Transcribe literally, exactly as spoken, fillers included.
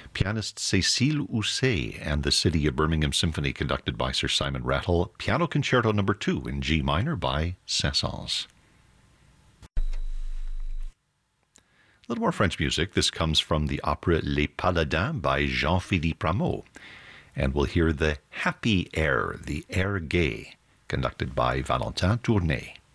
pianist Cécile Housset and the City of Birmingham Symphony conducted by Sir Simon Rattle, Piano Concerto number two in G minor by Saint-Saëns. A little more French music. This comes from the opera Les Paladins by Jean-Philippe Rameau. And we'll hear the happy air, the air gai, conducted by Valentin Tournay.